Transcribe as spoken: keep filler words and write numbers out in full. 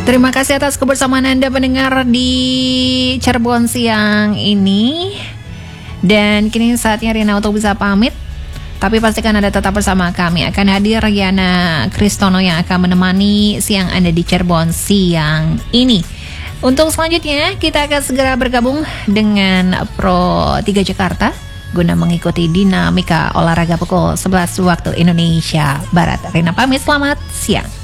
Terima kasih atas kebersamaan Anda pendengar di Cirebon siang ini. Dan kini saatnya Rina untuk bisa pamit. Tapi pastikan Anda tetap bersama kami. Akan hadir Yana Kristono yang akan menemani siang Anda di Cirebon siang ini. Untuk selanjutnya kita akan segera bergabung dengan Pro tiga Jakarta guna mengikuti dinamika olahraga pukul sebelas waktu Indonesia Barat. Rina pamit, selamat siang.